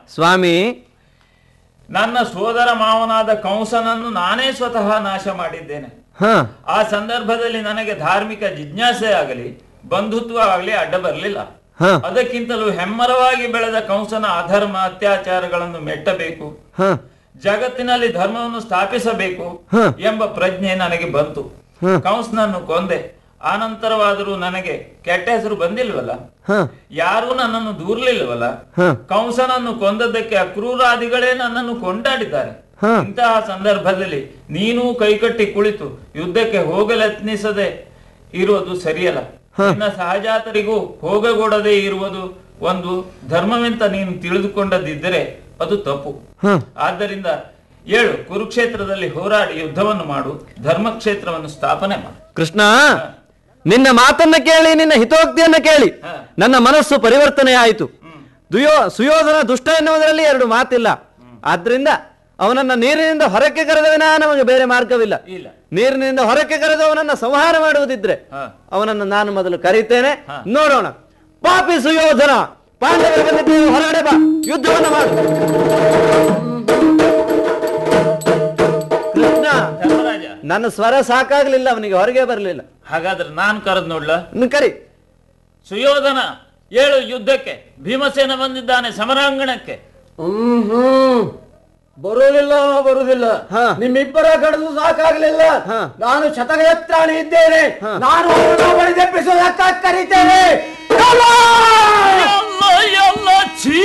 ಸ್ವಾಮಿ, ನನ್ನ ಸೋದರ ಮಾವನಾದ ಕಂಸನನ್ನು ನಾನೇ ಸ್ವತಃ ನಾಶ ಮಾಡಿದ್ದೇನೆ. ಆ ಸಂದರ್ಭದಲ್ಲಿ ನನಗೆ ಧಾರ್ಮಿಕ ಜಿಜ್ಞಾಸೆ ಆಗಲಿ ಬಂಧುತ್ವ ಆಗಲಿ ಅಡ್ಡ ಬರಲಿಲ್ಲ. ಅದಕ್ಕಿಂತಲೂ ಹೆಮ್ಮರವಾಗಿ ಬೆಳೆದ ಕಂಸನ ಅಧರ್ಮ ಅತ್ಯಾಚಾರಗಳನ್ನು ಮೆಟ್ಟಬೇಕು, ಜಗತ್ತಿನಲ್ಲಿ ಧರ್ಮವನ್ನು ಸ್ಥಾಪಿಸಬೇಕು ಎಂಬ ಪ್ರಜ್ಞೆ ನನಗೆ ಬಂತು. ಕಂಸನನ್ನು ಕೊಂದೆ. ಆನಂತರವಾದರೂ ನನಗೆ ಕೆಟ್ಟ ಹೆಸರು ಬಂದಿಲ್ವಲ್ಲ, ಯಾರೂ ನನ್ನನ್ನು ದೂರ್ಲಿಲ್ವಲ್ಲ. ಕಂಸನನ್ನು ಕೊಂದದ್ದಕ್ಕೆ ಅಕ್ರೂರಾದಿಗಳೇ ನನ್ನನ್ನು ಕೊಂಡಾಡಿದ್ದಾರೆ. ಇಂತಹ ಸಂದರ್ಭದಲ್ಲಿ ನೀನು ಕೈಕಟ್ಟಿ ಕುಳಿತು ಯುದ್ಧಕ್ಕೆ ಹೋಗಲೆತ್ನಿಸದೆ ಇರುವುದು ಸರಿಯಲ್ಲ. ನಿನ್ನ ಸಹಜಾತರಿಗೂ ಹೋಗಗೊಡದೆ ಇರುವುದು ಒಂದು ಧರ್ಮವೆಂತ ನೀನು ತಿಳಿದುಕೊಂಡದಿದ್ದರೆ ಅದು ತಪ್ಪು. ಆದ್ದರಿಂದ ಏಳು, ಕುರುಕ್ಷೇತ್ರದಲ್ಲಿ ಹೋರಾಡಿ ಯುದ್ಧವನ್ನು ಮಾಡು, ಧರ್ಮಕ್ಷೇತ್ರವನ್ನು ಸ್ಥಾಪನೆ ಮಾಡು. ಕೃಷ್ಣ, ನಿನ್ನ ಮಾತನ್ನ ಕೇಳಿ, ನಿನ್ನ ಹಿತೋಕ್ತಿಯನ್ನ ಕೇಳಿ ನನ್ನ ಮನಸ್ಸು ಪರಿವರ್ತನೆ ಆಯಿತು. ಸುಯೋಧನ ದುಷ್ಟ ಎನ್ನುವುದರಲ್ಲಿ ಎರಡು ಮಾತಿಲ್ಲ. ಆದ್ರಿಂದ ಅವನನ್ನ ನೀರಿನಿಂದ ಹೊರಕ್ಕೆ ಕರೆದವನ ನಮಗೆ ಬೇರೆ ಮಾರ್ಗವಿಲ್ಲ. ನೀರಿನಿಂದ ಹೊರಕ್ಕೆ ಕರೆದು ಅವನನ್ನ ಸಂಹಾರ ಮಾಡುವುದಿದ್ರೆ ಅವನನ್ನು ನಾನು ಮೊದಲು ಕರೀತೇನೆ, ನೋಡೋಣ. ಪಾಪಿ ಸುಯೋಧನ, ಪಾಂಡವರು ಬಂದಿದ್ದೇವೆ, ಹೊರಗಡೆ ಬಾ, ಯುದ್ಧವನ್ನು ಮಾಡು. ಕೃಷ್ಣ, ನನ್ನ ಸ್ವರ ಸಾಕಾಗ್ಲಿಲ್ಲ, ಅವನಿಗೆ ಹೊರಗೆ ಬರಲಿಲ್ಲ. ಹಾಗಾದ್ರೆ ನಾನು ಕರೆದ್ ನೋಡ್ಲ? ಕರಿ. ಸುಯೋಧನ, ಏಳು ಯುದ್ಧಕ್ಕೆ. ಭೀಮಸೇನ ಬಂದಿದ್ದಾನೆ ಸಮರಾಂಗಣಕ್ಕೆ. ಬರುವುದಿಲ್ಲ. ನಿಮ್ಮಿಬ್ಬರ ಕಡೆದು ಸಾಕಾಗ್ಲಿಲ್ಲ. ನಾನು ಶತಗಯತ್ರಾಣಿ ಇದ್ದೇನೆ. ನಾನು ಬಳಿದೆಪ್ಪಿಸುವುದಕ್ಕೆ ಕರೀತೇನೆ.